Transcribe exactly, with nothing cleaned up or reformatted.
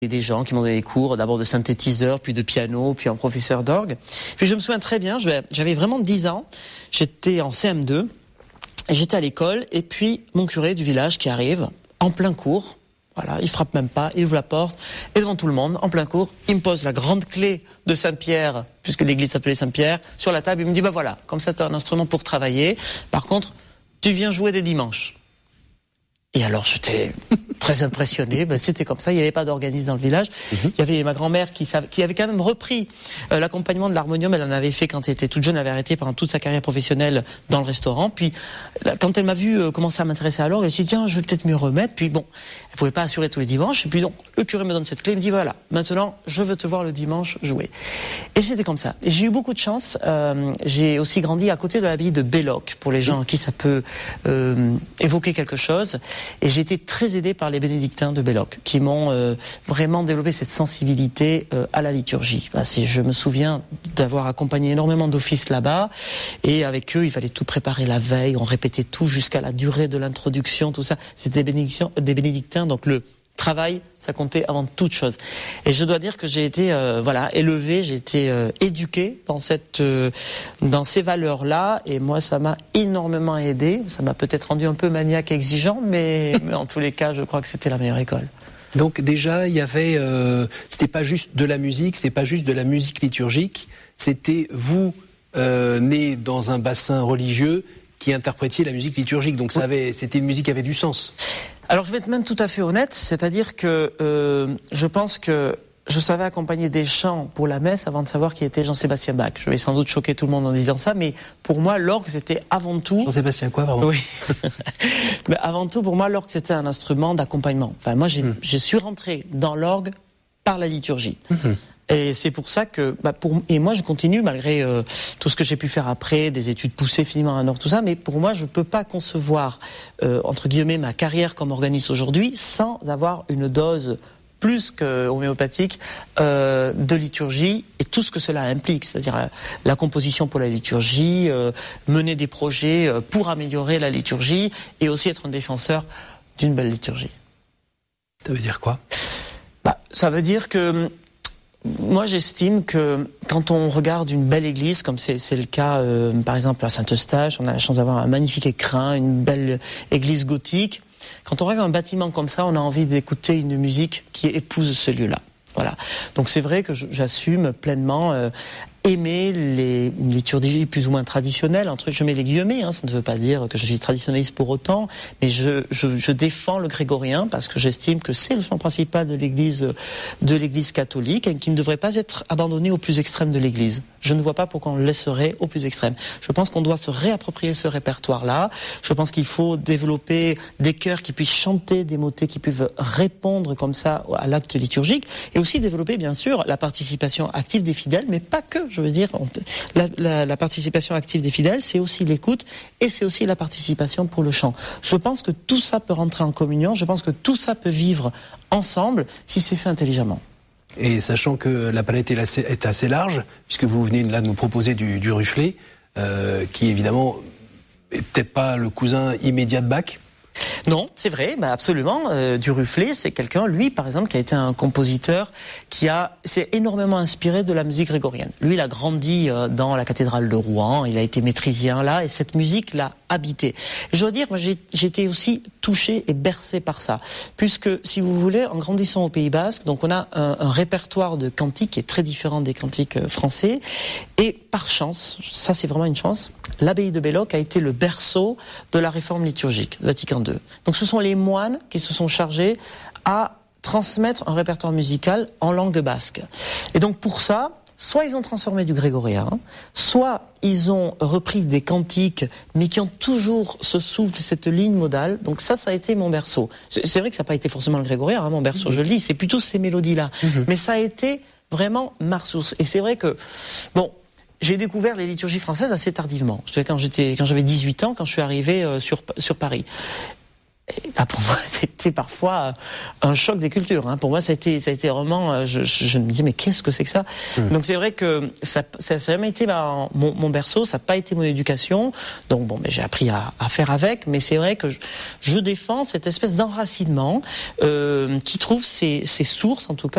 des gens qui m'ont donné des cours, d'abord de synthétiseur, puis de piano, puis un professeur d'orgue. Puis je me souviens très bien, j'avais vraiment dix ans, j'étais en C M deux, et j'étais à l'école, et puis mon curé du village qui arrive, en plein cours, voilà, il frappe même pas, il ouvre la porte, et devant tout le monde, en plein cours, il me pose la grande clé de Saint-Pierre, puisque l'église s'appelait Saint-Pierre, sur la table, il me dit, bah voilà, comme ça tu as un instrument pour travailler, par contre, tu viens jouer des dimanches. Et alors j'étais très impressionné, ben, c'était comme ça, il n'y avait pas d'organisme dans le village. Mmh. Il y avait ma grand-mère qui, savait, qui avait quand même repris euh, l'accompagnement de l'harmonium, elle en avait fait quand elle était toute jeune, elle avait arrêté pendant toute sa carrière professionnelle dans le restaurant. Puis là, quand elle m'a vu euh, commencer à m'intéresser à l'orgue, elle s'est dit tiens, je vais peut-être m'y remettre. Puis bon, elle pouvait pas assurer tous les dimanches. Et puis donc le curé me donne cette clé, il me dit voilà, maintenant je veux te voir le dimanche jouer. Et c'était comme ça. Et j'ai eu beaucoup de chance. Euh, j'ai aussi grandi à côté de l'abbaye de Belloc, pour les gens à qui ça peut euh, évoquer quelque chose. Et j'ai été très aidé par les bénédictins de Belloc, qui m'ont euh, vraiment développé cette sensibilité euh, à la liturgie. Bah, c'est, je me souviens d'avoir accompagné énormément d'offices là-bas, et avec eux, il fallait tout préparer la veille, on répétait tout jusqu'à la durée de l'introduction, tout ça. C'était des bénédictins, des bénédictins, donc le travail, ça comptait avant toute chose. Et je dois dire que j'ai été euh, voilà élevé, j'ai été euh, éduqué dans cette euh, dans ces valeurs-là, et moi ça m'a énormément aidé. Ça m'a peut-être rendu un peu maniaque, exigeant, mais, mais en tous les cas, je crois que c'était la meilleure école. Donc déjà, il y avait, euh, c'était pas juste de la musique, c'était pas juste de la musique liturgique, c'était vous euh, né dans un bassin religieux qui interprétiez la musique liturgique. Donc ça avait, c'était une musique qui avait du sens. Alors je vais être même tout à fait honnête, c'est-à-dire que euh, je pense que je savais accompagner des chants pour la messe avant de savoir qui était Jean-Sébastien Bach. Je vais sans doute choquer tout le monde en disant ça, mais pour moi l'orgue c'était avant tout... Jean-Sébastien quoi, pardon? Oui. Mais avant tout, pour moi l'orgue c'était un instrument d'accompagnement. Enfin moi j'ai, mmh. je suis rentré dans l'orgue par la liturgie. Mmh. Et c'est pour ça que, bah pour, et moi je continue malgré euh, tout ce que j'ai pu faire après, des études poussées finalement à Nord, tout ça, mais pour moi je peux pas concevoir, euh, entre guillemets, ma carrière comme organiste aujourd'hui sans avoir une dose plus que homéopathique euh, de liturgie et tout ce que cela implique, c'est-à-dire la, la composition pour la liturgie, euh, mener des projets euh, pour améliorer la liturgie et aussi être un défenseur d'une belle liturgie. Ça veut dire quoi? Bah, ça veut dire que moi, j'estime que quand on regarde une belle église, comme c'est, c'est le cas, euh, par exemple, à Saint-Eustache, on a la chance d'avoir un magnifique écrin, une belle église gothique. Quand on regarde un bâtiment comme ça, on a envie d'écouter une musique qui épouse ce lieu-là. Voilà. Donc c'est vrai que j'assume pleinement euh, aimer les liturgies plus ou moins traditionnelles, entre je mets les guillemets, hein, ça ne veut pas dire que je suis traditionnaliste pour autant, mais je, je, je défends le grégorien parce que j'estime que c'est le chant principal de l'église de l'église catholique et qui ne devrait pas être abandonné au plus extrême de l'église. Je ne vois pas pourquoi on le laisserait au plus extrême. Je pense qu'on doit se réapproprier ce répertoire-là. Je pense qu'il faut développer des chœurs qui puissent chanter des motets qui peuvent répondre comme ça à l'acte liturgique et aussi développer bien sûr la participation active des fidèles, mais pas que. Je veux dire, on, la, la, la participation active des fidèles, c'est aussi l'écoute et c'est aussi la participation pour le chant. Je pense que tout ça peut rentrer en communion, je pense que tout ça peut vivre ensemble si c'est fait intelligemment. Et sachant que la palette est assez, est assez large, puisque vous venez là de nous proposer du, du Rufflet, euh, qui évidemment est peut-être pas le cousin immédiat de Bach. Non, c'est vrai, bah absolument. Euh, du Rufflet, c'est quelqu'un, lui, par exemple, qui a été un compositeur qui a s'est énormément inspiré de la musique grégorienne. Lui, il a grandi euh, dans la cathédrale de Rouen, il a été maîtrisien là, et cette musique l'a habité. Et je dois dire, moi, j'ai, j'ai été aussi touché et bercé par ça, puisque, si vous voulez, en grandissant au Pays Basque, donc on a un, un répertoire de cantiques qui est très différent des cantiques français, et par chance, ça c'est vraiment une chance, l'abbaye de Belloc a été le berceau de la réforme liturgique, Vatican deux. Donc ce sont les moines qui se sont chargés à transmettre un répertoire musical en langue basque. Et donc pour ça, soit ils ont transformé du grégorien, soit ils ont repris des cantiques, mais qui ont toujours ce souffle, cette ligne modale. Donc ça, ça a été mon berceau. C'est, c'est vrai que ça n'a pas été forcément le grégorien, hein, mon berceau, mmh. je le lis, c'est plutôt ces mélodies-là. Mmh. Mais ça a été vraiment ma ressource. Et c'est vrai que, bon, j'ai découvert les liturgies françaises assez tardivement. Je quand j'étais, quand j'avais dix-huit ans, quand je suis arrivé euh, sur sur Paris. Et là, pour moi, c'était parfois un choc des cultures. Hein. Pour moi, ça a été, ça a été vraiment. Je, je, je me disais, mais qu'est-ce que c'est que ça mmh. Donc c'est vrai que ça, ça n'a jamais été bah, mon, mon berceau, ça n'a pas été mon éducation. Donc bon, ben j'ai appris à, à faire avec. Mais c'est vrai que je, je défends cette espèce d'enracinement euh, qui trouve ses, ses sources, en tout cas.